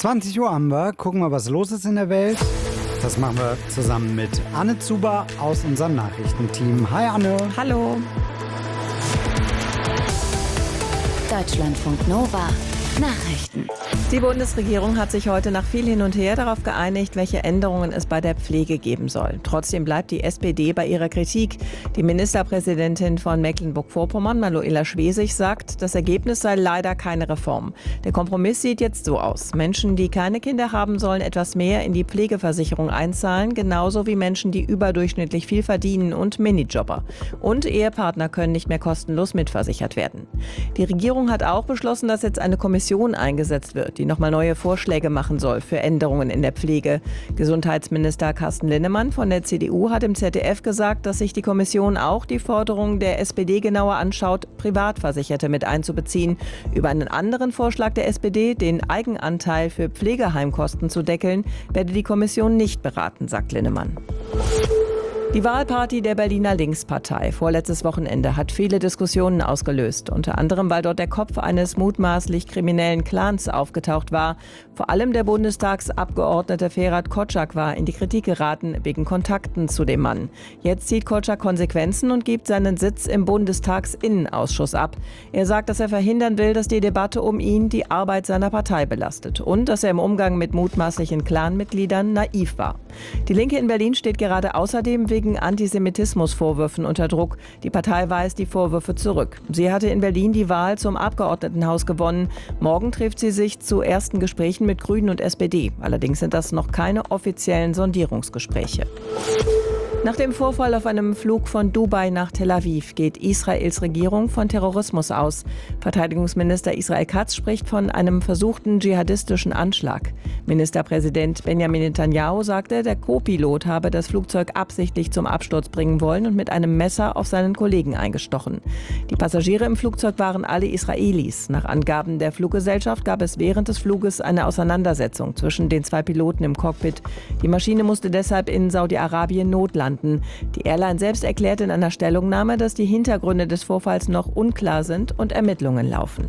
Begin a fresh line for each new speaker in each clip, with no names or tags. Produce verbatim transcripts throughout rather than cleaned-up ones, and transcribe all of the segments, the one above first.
zwanzig Uhr haben wir. Gucken wir, was los ist in der Welt. Das machen wir zusammen mit Anne Zuber aus unserem Nachrichtenteam. Hi Anne.
Hallo.
Deutschlandfunk Nova. Nachrichten.
Die Bundesregierung hat sich heute nach viel hin und her darauf geeinigt, welche Änderungen es bei der Pflege geben soll. Trotzdem bleibt die S P D bei ihrer Kritik. Die Ministerpräsidentin von Mecklenburg-Vorpommern, Manuela Schwesig, sagt, das Ergebnis sei leider keine Reform. Der Kompromiss sieht jetzt so aus. Menschen, die keine Kinder haben, sollen etwas mehr in die Pflegeversicherung einzahlen, genauso wie Menschen, die überdurchschnittlich viel verdienen und Minijobber. Und Ehepartner können nicht mehr kostenlos mitversichert werden. Die Regierung hat auch beschlossen, dass jetzt eine Kommission eingesetzt wird, die nochmal neue Vorschläge machen soll für Änderungen in der Pflege. Gesundheitsminister Carsten Linnemann von der C D U hat im Z D F gesagt, dass sich die Kommission auch die Forderung der S P D genauer anschaut, Privatversicherte mit einzubeziehen. Über einen anderen Vorschlag der S P D, den Eigenanteil für Pflegeheimkosten zu deckeln, werde die Kommission nicht beraten, sagt Linnemann. Die Wahlparty der Berliner Linkspartei vorletztes Wochenende hat viele Diskussionen ausgelöst. Unter anderem, weil dort der Kopf eines mutmaßlich kriminellen Clans aufgetaucht war. Vor allem der Bundestagsabgeordnete Ferhat Kotschak war in die Kritik geraten wegen Kontakten zu dem Mann. Jetzt zieht Kotschak Konsequenzen und gibt seinen Sitz im Bundestagsinnenausschuss ab. Er sagt, dass er verhindern will, dass die Debatte um ihn die Arbeit seiner Partei belastet und dass er im Umgang mit mutmaßlichen Clanmitgliedern naiv war. Die Linke in Berlin steht gerade außerdem wegen Antisemitismusvorwürfen unter Druck. Die Partei weist die Vorwürfe zurück. Sie hatte in Berlin die Wahl zum Abgeordnetenhaus gewonnen. Morgen trifft sie sich zu ersten Gesprächen mit Grünen und S P D. Allerdings sind das noch keine offiziellen Sondierungsgespräche. Nach dem Vorfall auf einem Flug von Dubai nach Tel Aviv geht Israels Regierung von Terrorismus aus. Verteidigungsminister Israel Katz spricht von einem versuchten dschihadistischen Anschlag. Ministerpräsident Benjamin Netanyahu sagte, der Co-Pilot habe das Flugzeug absichtlich zum Absturz bringen wollen und mit einem Messer auf seinen Kollegen eingestochen. Die Passagiere im Flugzeug waren alle Israelis. Nach Angaben der Fluggesellschaft gab es während des Fluges eine Auseinandersetzung zwischen den zwei Piloten im Cockpit. Die Maschine musste deshalb in Saudi-Arabien notlanden. Die Airline selbst erklärt in einer Stellungnahme, dass die Hintergründe des Vorfalls noch unklar sind und Ermittlungen laufen.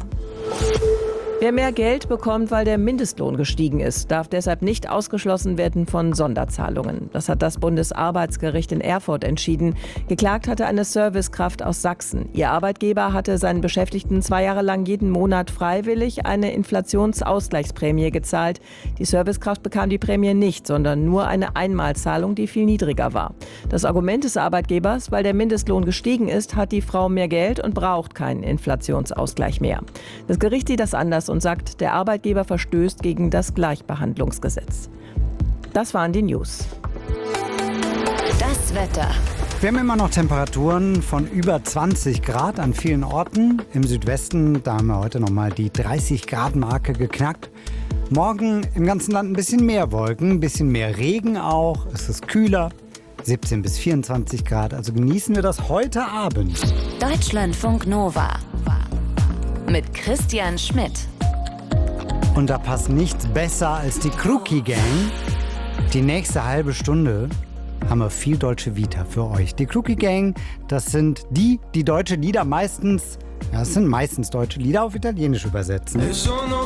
Wer mehr Geld bekommt, weil der Mindestlohn gestiegen ist, darf deshalb nicht ausgeschlossen werden von Sonderzahlungen. Das hat das Bundesarbeitsgericht in Erfurt entschieden. Geklagt hatte eine Servicekraft aus Sachsen. Ihr Arbeitgeber hatte seinen Beschäftigten zwei Jahre lang jeden Monat freiwillig eine Inflationsausgleichsprämie gezahlt. Die Servicekraft bekam die Prämie nicht, sondern nur eine Einmalzahlung, die viel niedriger war. Das Argument des Arbeitgebers, weil der Mindestlohn gestiegen ist, hat die Frau mehr Geld und braucht keinen Inflationsausgleich mehr. Das Gericht sieht das anders und sagt, der Arbeitgeber verstößt gegen das Gleichbehandlungsgesetz. Das waren die News.
Das Wetter.
Wir haben immer noch Temperaturen von über zwanzig Grad an vielen Orten. Im Südwesten, da haben wir heute nochmal die dreißig Grad Marke geknackt. Morgen im ganzen Land ein bisschen mehr Wolken, ein bisschen mehr Regen auch. Es ist kühler, siebzehn bis vierundzwanzig Grad. Also genießen wir das heute Abend.
Deutschlandfunk Nova. Mit Christian Schmidt.
Und da passt nichts besser als die Kruki Gang. Die nächste halbe Stunde haben wir viel deutsche Vita für euch. Die Kruki Gang, das sind die, die deutsche Lieder meistens, ja, das sind meistens deutsche Lieder auf Italienisch übersetzen.